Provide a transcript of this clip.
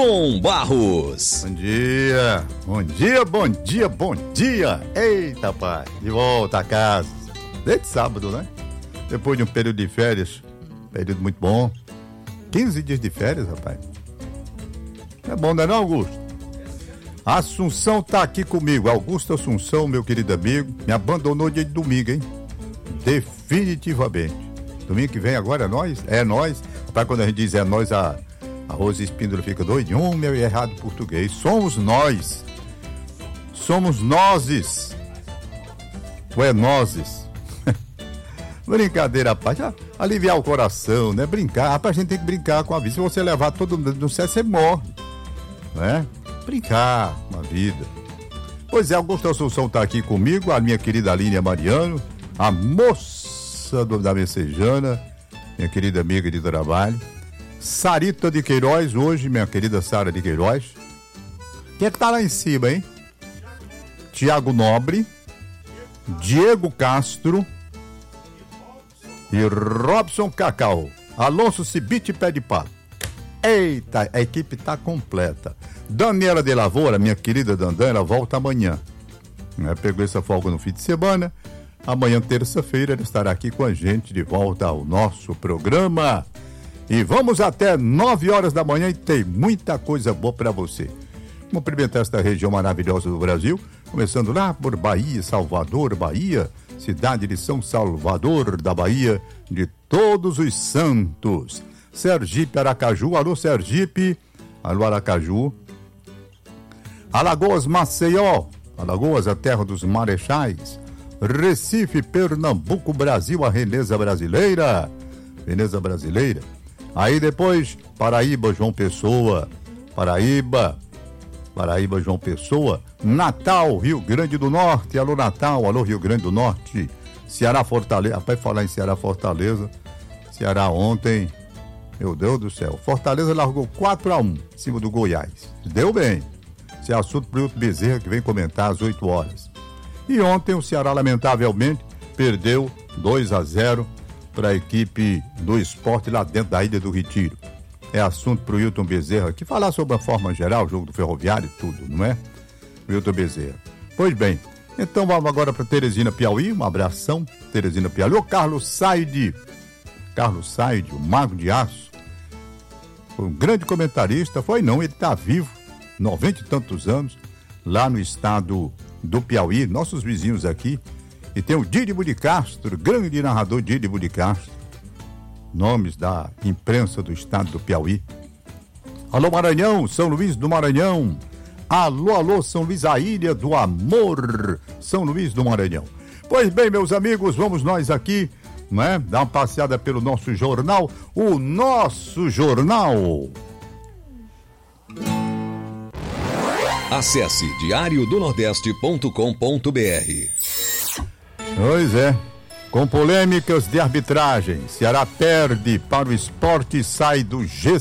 Tom Barros. Bom dia, bom dia, bom dia, bom dia. Eita, pai, de volta a casa. Desde sábado, né? Depois de um período de férias, período muito bom. 15 dias de férias, rapaz. É bom, não é não, Augusto? A Assunção tá aqui comigo. Augusto Assunção, meu querido amigo, me abandonou dia de domingo, hein? Definitivamente. Domingo que vem agora é nós? É nós. Rapaz, quando a gente diz é nós, a Rose Espíndola fica doidinho, meu, e errado português. Somos nós. Somos nozes. Ou é nozes? Brincadeira, rapaz. Aliviar o coração, né? Brincar. Rapaz, a gente tem que brincar com a vida. Se você levar todo mundo no céu, você morre. Né? Brincar com a vida. Pois é, Augusto Assunção tá aqui comigo, a minha querida Aline Mariano, a moça da Messejana, minha querida amiga de trabalho. Sarita de Queiroz, hoje, minha querida Sara de Queiroz. Quem é que tá lá em cima, hein? Tiago Nobre, Diego Castro e Robson Cacau. Alonso Cibite Pé de Pato. Eita, a equipe tá completa. Daniela de Lavoura, minha querida Dandan, ela volta amanhã. Pegou essa folga no fim de semana. Amanhã, terça-feira, ela estará aqui com a gente de volta ao nosso programa. E vamos até 9 horas da manhã e tem muita coisa boa para você. Cumprimentar esta região maravilhosa do Brasil, começando lá por Bahia, Salvador, Bahia, cidade de São Salvador da Bahia, de Todos os Santos. Sergipe, Aracaju, alô Sergipe, alô Aracaju. Alagoas, Maceió, Alagoas, a terra dos marechais. Recife, Pernambuco, Brasil, a Veneza brasileira. Veneza brasileira. Aí depois, Paraíba, João Pessoa. Paraíba, João Pessoa. Natal, Rio Grande do Norte. Alô Natal, alô Rio Grande do Norte. Ceará, Fortaleza. Rapaz, falar em Ceará, Fortaleza. Ceará ontem, meu Deus do céu. Fortaleza largou 4-1 em cima do Goiás. Deu bem. Esse é assunto para o Hilton Bezerra, que vem comentar às 8 horas. E ontem o Ceará, lamentavelmente, perdeu 2-0 para a equipe do Sport lá dentro da Ilha do Retiro. É assunto para o Hilton Bezerra aqui, falar sobre a forma geral, o jogo do Ferroviário e tudo, não é? O Hilton Bezerra. Pois bem, então vamos agora para Teresina, Piauí. Um abração, Teresina, Piauí. O Carlos Said, o Mago de Aço, foi um grande comentarista, ele está vivo, 90 e tantos anos, lá no estado do Piauí, nossos vizinhos aqui. E tem o Dídimo de Castro, grande narrador Dídimo de Castro, nomes da imprensa do estado do Piauí. Alô Maranhão, São Luís do Maranhão. Alô, São Luís, a Ilha do Amor, São Luís do Maranhão. Pois bem, meus amigos, vamos nós aqui, né, dar uma passeada pelo nosso jornal, o Nosso Jornal. Acesse diariodonordeste.com.br. Pois é, com polêmicas de arbitragem, Ceará perde para o Sport e sai do G6.